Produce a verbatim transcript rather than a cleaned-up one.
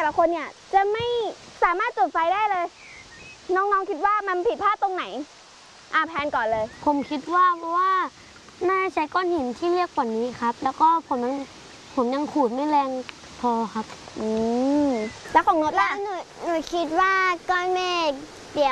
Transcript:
ละคนเนี่ยจะไม่สามารถจุดไฟได้เลยน้องๆคิดว่ามันผิดพลาดตรงไหนอ่ะแพนก่อนเลยผมคิดว่าเพราะว่าน่าใช้ก้อนหินที่เรียกกว่านี้ครับแล้วก็ผมยังผมยังขูดไม่แรงพอครับอืมแล้วของโน้ตล่ะหนูหนูคิดว่าก้อนเมฆ